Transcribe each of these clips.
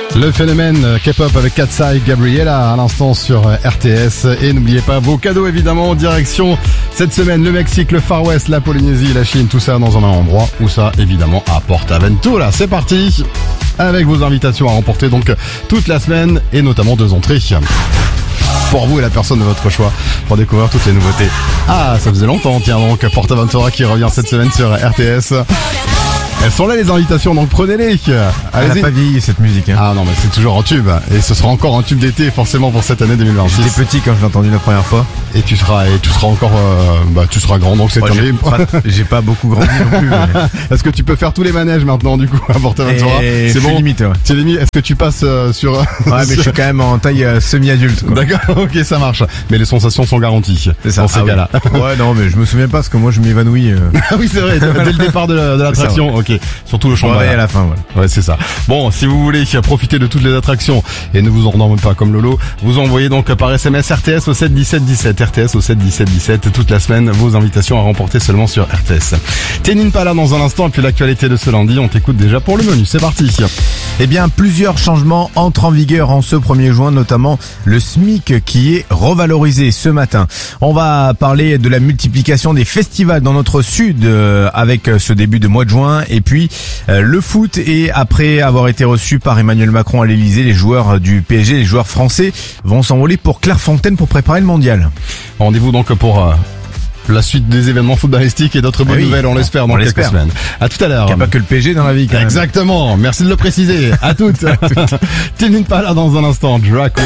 Le phénomène K-pop avec Katsa et Gabriela à l'instant sur RTS. Et n'oubliez pas vos cadeaux évidemment en direction cette semaine le Mexique, le Far West, la Polynésie, la Chine, tout ça dans un endroit où ça évidemment à Portaventura. C'est parti avec vos invitations à remporter donc toute la semaine et notamment 2 entrées pour vous et la personne de votre choix pour découvrir toutes les nouveautés. Ah, ça faisait longtemps, tiens donc Portaventura qui revient cette semaine sur RTS. Elles sont là les invitations, donc prenez-les. Elle n'a pas vieilli cette musique. Hein. Ah non mais c'est toujours un tube. Et ce sera encore un tube d'été forcément pour cette année 2026. J'étais petit quand je l'ai entendu la première fois. Et tu seras encore tu seras grand donc cette année. J'ai pas beaucoup grandi non plus. Mais... Est-ce que tu peux faire tous les manèges maintenant du coup à Portaventura? C'est bon. Limite, ouais. C'est limite. Est-ce que tu passes sur ouais mais je suis quand même en taille semi-adulte quoi. D'accord, ok ça marche. Mais les sensations sont garanties. C'est ça. Dans ces cas-là. Oui. Ouais non mais je me souviens pas parce que moi je m'évanouis. Ah oui c'est vrai, dès le départ de l'attraction. Ok. Surtout le champ. Ouais, à la fin, ouais c'est ça. Bon, si vous voulez profiter de toutes les attractions et ne vous endormez pas comme Lolo, vous envoyez donc par SMS RTS au 7 17 17, RTS au 7 17 17 toute la semaine vos invitations à remporter seulement sur RTS. Ténine pas là dans un instant et puis l'actualité de ce lundi, on t'écoute déjà pour le menu. C'est parti. Eh bien, plusieurs changements entrent en vigueur en ce 1er juin, notamment le SMIC qui est revalorisé ce matin. On va parler de la multiplication des festivals dans notre sud avec ce début de mois de juin et puis le foot, et après avoir été reçus par Emmanuel Macron à l'Elysée, les joueurs du PSG, les joueurs français vont s'envoler pour Clairefontaine pour préparer le mondial. Rendez-vous donc pour la suite des événements footballistiques et d'autres bonnes nouvelles, on l'espère, dans quelques semaines. À tout à l'heure. Il n'y a pas que le PSG dans la vie quand même. Exactement, merci de le préciser. À toutes. Ténine pas là dans un instant, Dracula.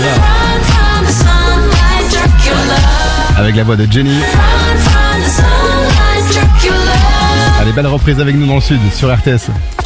Avec la voix de Jenny. Allez, belle reprise avec nous dans le sud sur RTS.